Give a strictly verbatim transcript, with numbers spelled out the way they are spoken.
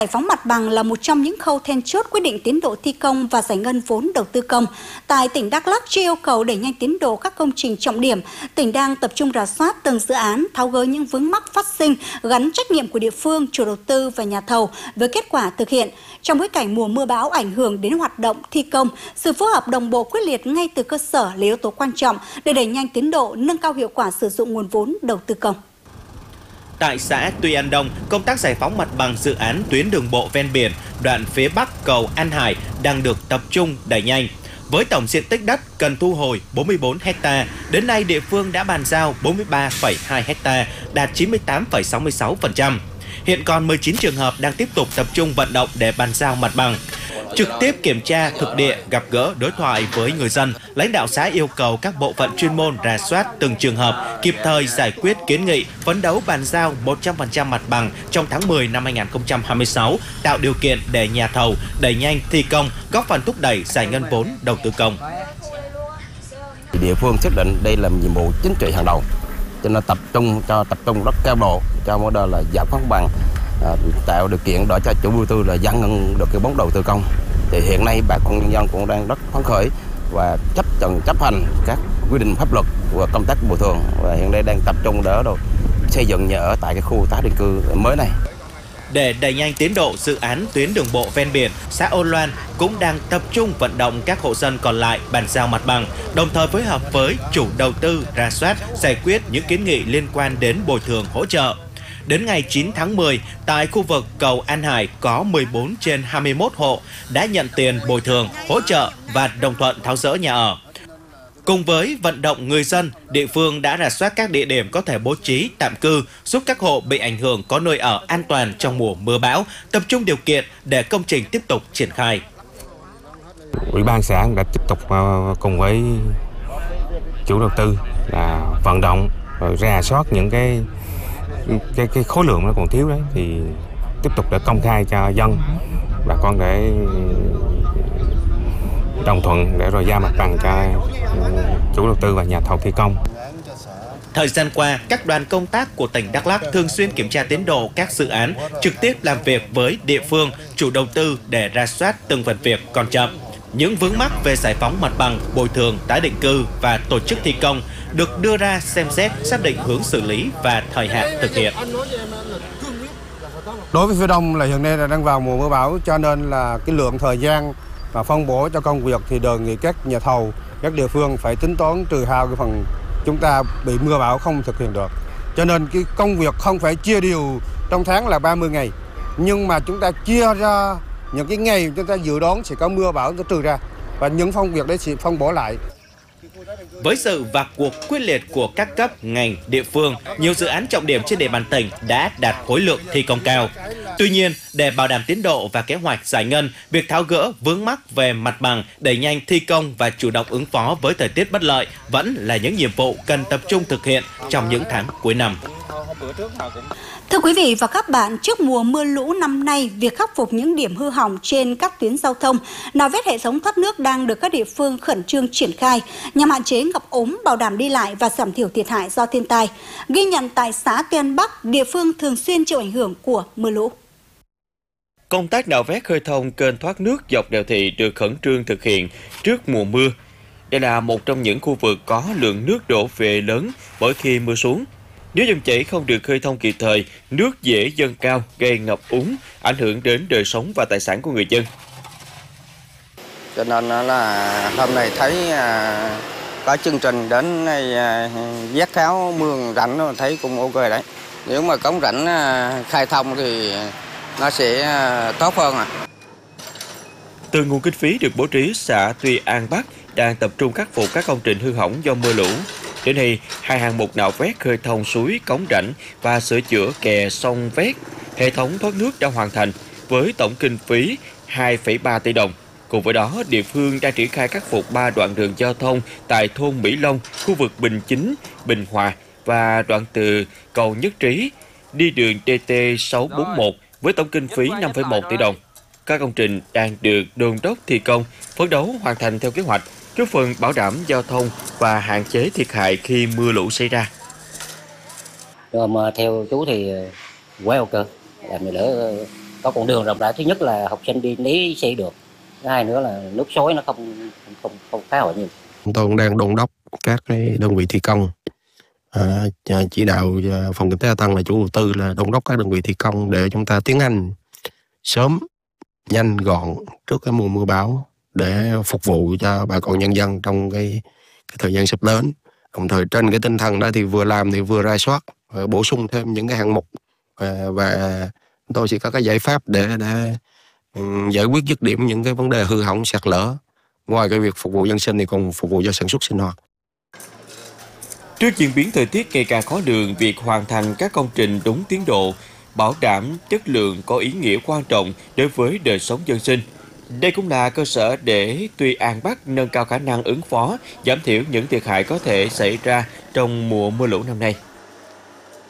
Giải phóng mặt bằng là một trong những khâu then chốt quyết định tiến độ thi công và giải ngân vốn đầu tư công. Tại tỉnh Đắk Lắk, chưa yêu cầu đẩy nhanh tiến độ các công trình trọng điểm, tỉnh đang tập trung rà soát từng dự án, tháo gỡ những vướng mắc phát sinh, gắn trách nhiệm của địa phương, chủ đầu tư và nhà thầu với kết quả thực hiện. Trong bối cảnh mùa mưa bão ảnh hưởng đến hoạt động thi công, sự phối hợp đồng bộ quyết liệt ngay từ cơ sở là yếu tố quan trọng để đẩy nhanh tiến độ, nâng cao hiệu quả sử dụng nguồn vốn đầu tư công. Tại xã Tuy An Đông, công tác giải phóng mặt bằng dự án tuyến đường bộ ven biển đoạn phía bắc cầu An Hải đang được tập trung đẩy nhanh. Với tổng diện tích đất cần thu hồi bốn mươi tư héc ta, đến nay địa phương đã bàn giao bốn mươi ba phẩy hai héc ta, đạt chín mươi tám phẩy sáu mươi sáu phần trăm. Hiện còn mười chín trường hợp đang tiếp tục tập trung vận động để bàn giao mặt bằng. Trực tiếp kiểm tra thực địa, gặp gỡ, đối thoại với người dân, lãnh đạo xã yêu cầu các bộ phận chuyên môn rà soát từng trường hợp, kịp thời giải quyết kiến nghị, phấn đấu bàn giao một trăm phần trăm mặt bằng trong tháng mười năm hai nghìn không trăm hai mươi sáu, tạo điều kiện để nhà thầu đẩy nhanh thi công, góp phần thúc đẩy giải ngân vốn đầu tư công. Địa phương xác định đây là nhiệm vụ chính trị hàng đầu, cho nên tập trung cho tập trung rất cao độ cho mỗi đợt là giải phóng bằng, à, tạo điều kiện để cho chủ đầu tư là giải ngân được cái vốn đầu tư công. Thì hiện nay bà con nhân dân cũng đang rất phấn khởi và chấp nhận chấp hành các quy định pháp luật và công tác bồi thường, và hiện nay đang tập trung đỡ đồ xây dựng nhà ở tại cái khu tái định cư mới này. Để đẩy nhanh tiến độ dự án tuyến đường bộ ven biển, xã Ôn Loan cũng đang tập trung vận động các hộ dân còn lại bàn giao mặt bằng, đồng thời phối hợp với chủ đầu tư rà soát, giải quyết những kiến nghị liên quan đến bồi thường hỗ trợ. Đến ngày chín tháng mười, tại khu vực cầu An Hải có mười bốn trên hai mươi mốt hộ đã nhận tiền bồi thường, hỗ trợ và đồng thuận tháo dỡ nhà ở. Cùng với vận động người dân, địa phương đã rà soát các địa điểm có thể bố trí tạm cư, giúp các hộ bị ảnh hưởng có nơi ở an toàn trong mùa mưa bão, tập trung điều kiện để công trình tiếp tục triển khai. Ủy ban xã đã tiếp tục cùng với chủ đầu tư là vận động rồi rà soát những cái cái cái khối lượng nó còn thiếu đấy, thì tiếp tục để công khai cho dân, bà con để đồng thuận để rồi giao mặt bằng cho chủ đầu tư và nhà thầu thi công. Thời gian qua, các đoàn công tác của tỉnh Đắk Lắk thường xuyên kiểm tra tiến độ các dự án, trực tiếp làm việc với địa phương, chủ đầu tư để rà soát từng phần việc còn chậm. Những vướng mắc về giải phóng mặt bằng, bồi thường, tái định cư và tổ chức thi công được đưa ra xem xét, xác định hướng xử lý và thời hạn thực hiện. Đối với phía Đông là hiện nay là đang vào mùa mưa bão, cho nên là cái lượng thời gian và phân bổ cho công việc thì đề nghị các nhà thầu, các địa phương phải tính toán trừ hao cái phần chúng ta bị mưa bão không thực hiện được. Cho nên cái công việc không phải chia đều trong tháng là ba mươi ngày, nhưng mà chúng ta chia ra những cái ngày chúng ta dự đoán sẽ có mưa bão nó trừ ra, và những công việc đấy sẽ phân bổ lại. Với sự vào cuộc quyết liệt của các cấp, ngành, địa phương, nhiều dự án trọng điểm trên địa bàn tỉnh đã đạt khối lượng thi công cao. Tuy nhiên, để bảo đảm tiến độ và kế hoạch giải ngân, việc tháo gỡ vướng mắc về mặt bằng, đẩy nhanh thi công và chủ động ứng phó với thời tiết bất lợi vẫn là những nhiệm vụ cần tập trung thực hiện trong những tháng cuối năm. Thưa quý vị và các bạn, trước mùa mưa lũ năm nay, việc khắc phục những điểm hư hỏng trên các tuyến giao thông, nạo vét hệ thống thoát nước đang được các địa phương khẩn trương triển khai nhằm hạn chế ngập úng, bảo đảm đi lại và giảm thiểu thiệt hại do thiên tai. Ghi nhận tại xã Tuy An Bắc, địa phương thường xuyên chịu ảnh hưởng của mưa lũ. Công tác nạo vét khơi thông kênh thoát nước dọc đèo Thị được khẩn trương thực hiện trước mùa mưa. Đây là một trong những khu vực có lượng nước đổ về lớn mỗi khi mưa xuống. Nếu dòng chảy không được khơi thông kịp thời, nước dễ dâng cao, gây ngập úng, ảnh hưởng đến đời sống và tài sản của người dân. Cho nên là hôm nay thấy có chương trình đến vét tháo mương rãnh thấy cũng ok đấy. Nếu mà cống rãnh khai thông thì nó sẽ tốt hơn à. Từ nguồn kinh phí được bố trí, xã Tuy An Bắc đang tập trung khắc phục các công trình hư hỏng do mưa lũ. Đến nay, hai hạng mục nạo vét khơi thông suối, cống rãnh và sửa chữa kè sông vét, hệ thống thoát nước đã hoàn thành với tổng kinh phí hai phẩy ba tỷ đồng. Cùng với đó, địa phương đang triển khai khắc phục ba đoạn đường giao thông tại thôn Mỹ Long, khu vực Bình Chính, Bình Hòa và đoạn từ cầu Nhất Trí đi đường D T sáu bốn mốt với tổng kinh phí năm phẩy một tỷ đồng. Các công trình đang được đôn đốc thi công, phấn đấu hoàn thành theo kế hoạch, góp phần bảo đảm giao thông và hạn chế thiệt hại khi mưa lũ xảy ra. Rồi mà theo chú thì quá ok, làm gì đỡ có con đường rộng rãi, thứ nhất là học sinh đi lý xe được, thứ hai nữa là nước xối nó không không không phá hoại nhiều. Chúng tôi cũng đang đôn đốc các cái đơn vị thi công, à, chỉ đạo phòng kinh tế gia tăng là chủ đầu tư là đôn đốc các đơn vị thi công để chúng ta tiến hành sớm, nhanh, gọn trước cái mùa mưa bão để phục vụ cho bà con nhân dân trong cái, cái thời gian sắp đến. Đồng thời trên cái tinh thần đó thì vừa làm thì vừa rà soát, bổ sung thêm những cái hạng mục và, và chúng tôi sẽ có cái giải pháp để, để um, giải quyết dứt điểm những cái vấn đề hư hỏng sạt lở. Ngoài cái việc phục vụ dân sinh thì còn phục vụ cho sản xuất sinh hoạt. Trước diễn biến thời tiết ngày càng khó lường, việc hoàn thành các công trình đúng tiến độ, bảo đảm chất lượng có ý nghĩa quan trọng đối với đời sống dân sinh. Đây cũng là cơ sở để Tuy An Bắc nâng cao khả năng ứng phó, giảm thiểu những thiệt hại có thể xảy ra trong mùa mưa lũ năm nay.